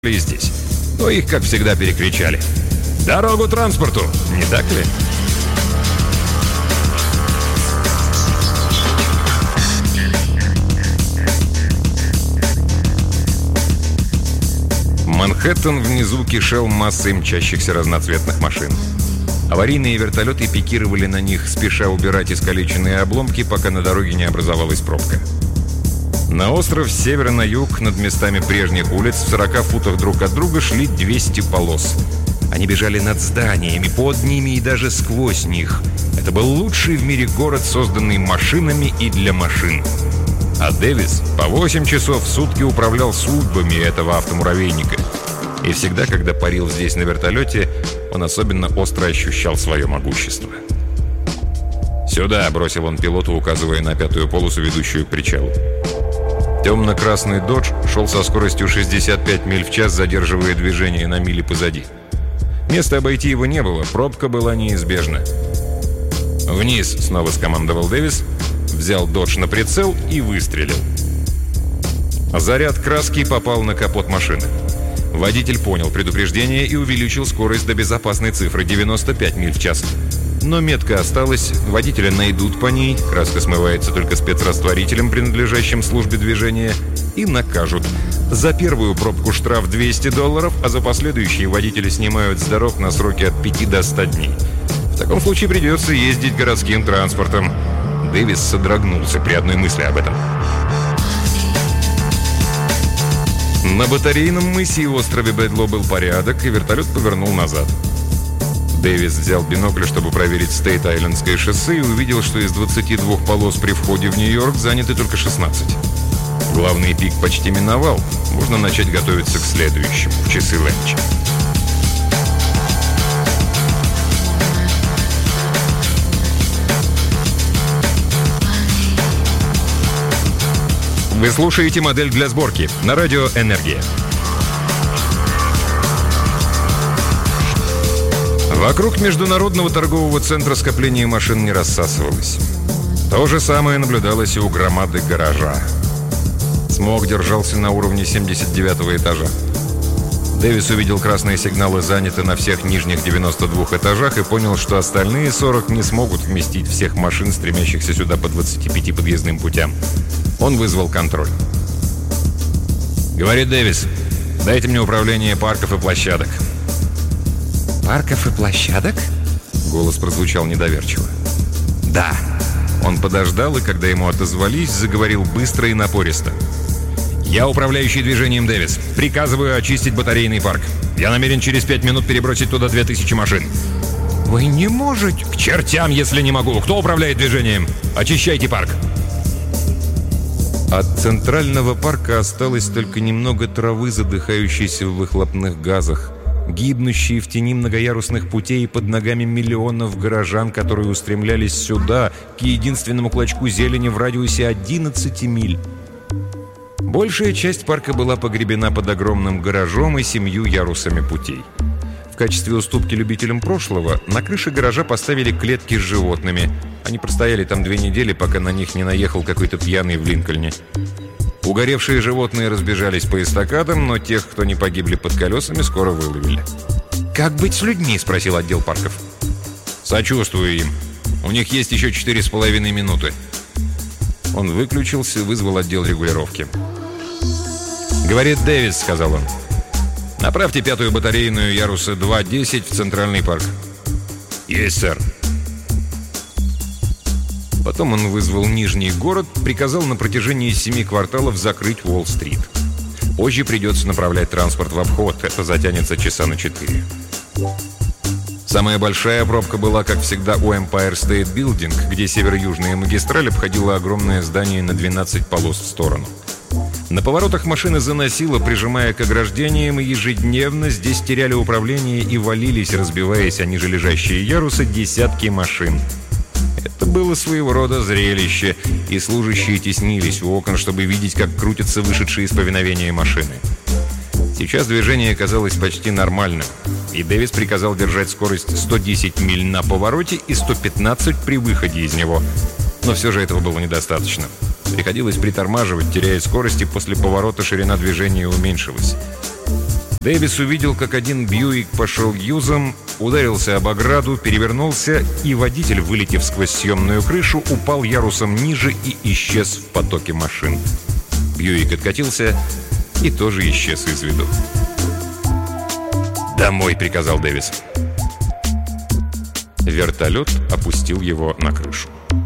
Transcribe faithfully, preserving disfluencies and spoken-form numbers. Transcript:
и здесь. Но их, как всегда, перекричали. «Дорогу транспорту!» Не так ли? Манхэттен внизу кишел массой мчащихся разноцветных машин. Аварийные вертолеты пикировали на них, спеша убирать искалеченные обломки, пока на дороге не образовалась пробка. На остров с севера на юг, над местами прежних улиц, в сорока футах друг от друга шли двести полос. Они бежали над зданиями, под ними и даже сквозь них. Это был лучший в мире город, созданный машинами и для машин. А Дэвис по восемь часов в сутки управлял судьбами этого автомуравейника. И всегда, когда парил здесь на вертолете, он особенно остро ощущал свое могущество. «Сюда!» – бросил он пилоту, указывая на пятую полосу, ведущую к причалу. Темно-красный «Додж» шел со скоростью шестьдесят пять миль в час, задерживая движение на мили позади. Места обойти его не было, пробка была неизбежна. «Вниз!» – снова скомандовал Дэвис, взял «Додж» на прицел и выстрелил. Заряд краски попал на капот машины. Водитель понял предупреждение и увеличил скорость до безопасной цифры девяносто пять миль в час. Но метка осталась, водителя найдут по ней, краска смывается только спецрастворителем, принадлежащим службе движения, и накажут. За первую пробку штраф двести долларов, а за последующие водители снимают с дорог на сроки от пяти до ста дней. В таком случае придется ездить городским транспортом. Дэвис содрогнулся при одной мысли об этом. На батарейном мысе и острове Бэдло был порядок, и вертолет повернул назад. Дэвис взял бинокль, чтобы проверить Стейт-Айлендское шоссе, и увидел, что из двадцати двух полос при входе в Нью-Йорк заняты только шестнадцать. Главный пик почти миновал. Можно начать готовиться к следующему, в часы ленча. Вы слушаете «Модель для сборки» на радио «Энергия». Вокруг Международного торгового центра скопление машин не рассасывалось. То же самое наблюдалось и у громады гаража. Смог держался на уровне семьдесят девятого этажа. Дэвис увидел красные сигналы «Заняты» на всех нижних девяноста двух этажах и понял, что остальные сорок не смогут вместить всех машин, стремящихся сюда по двадцати пяти подъездным путям. Он вызвал контроль. «Говорит Дэвис, дайте мне управление парков и площадок». «Парков и площадок?» Голос прозвучал недоверчиво. «Да». Он подождал, и когда ему отозвались, заговорил быстро и напористо. «Я управляющий движением Дэвис. Приказываю очистить батарейный парк. Я намерен через пять минут перебросить туда две тысячи машин». «Вы не можете...» «К чертям, если не могу! Кто управляет движением? Очищайте парк!» От центрального парка осталось только немного травы, задыхающейся в выхлопных газах, гибнущие в тени многоярусных путей под ногами миллионов горожан, которые устремлялись сюда, к единственному клочку зелени в радиусе одиннадцати миль. Большая часть парка была погребена под огромным гаражом и семью ярусами путей. В качестве уступки любителям прошлого на крыше гаража поставили клетки с животными. Они простояли там две недели, пока на них не наехал какой-то пьяный в Линкольне. Угоревшие животные разбежались по эстакадам, но тех, кто не погибли под колесами, скоро выловили. «Как быть с людьми?» – спросил отдел парков. «Сочувствую им. У них есть еще четыре с половиной минуты». Он выключился и вызвал отдел регулировки. «Говорит Дэвис», — сказал он. «Направьте пятую батарейную яруса два десять в центральный парк». «Есть, сэр». Потом он вызвал Нижний город, приказал на протяжении семи кварталов закрыть Уолл-стрит. Позже придется направлять транспорт в обход, это затянется часа на четыре. Самая большая пробка была, как всегда, у Empire State Building, где северо-южная магистраль обходила огромное здание на двенадцать полос в сторону. На поворотах машины заносило, прижимая к ограждениям, и ежедневно здесь теряли управление и валились, разбиваясь о ниже лежащие ярусы, десятки машин. Это было своего рода зрелище, и служащие теснились у окон, чтобы видеть, как крутятся вышедшие из повиновения машины. Сейчас движение казалось почти нормальным, и Дэвис приказал держать скорость сто десять миль на повороте и сто пятнадцать при выходе из него. Но все же этого было недостаточно. Приходилось притормаживать, теряя скорость, и после поворота ширина движения уменьшилась. Дэвис увидел, как один Бьюик пошел юзом, ударился об ограду, перевернулся, и водитель, вылетев сквозь съемную крышу, упал ярусом ниже и исчез в потоке машин. Бьюик откатился и тоже исчез из виду. «Домой!» — приказал Дэвис. Вертолет опустил его на крышу.